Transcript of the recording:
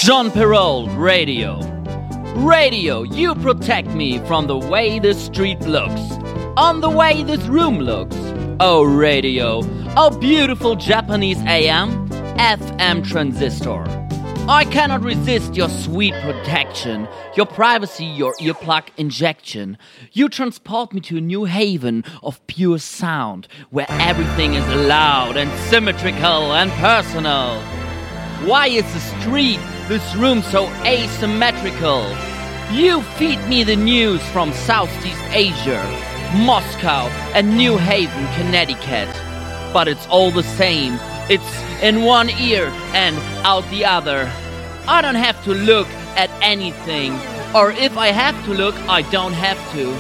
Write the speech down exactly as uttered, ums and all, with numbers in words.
Jean Perrault, radio. Radio, you protect me from the way this street looks, on the way this room looks. Oh radio, oh beautiful Japanese A M, F M transistor. I cannot resist your sweet protection, your privacy, your earplug injection. You transport me to a new haven of pure sound, where everything is loud and symmetrical and personal. Why is the street, this room, so asymmetrical? You feed me the news from Southeast Asia, Moscow and New Haven, Connecticut. But it's all the same. It's in one ear and out the other. I don't have to look at anything. Or if I have to look, I don't have to.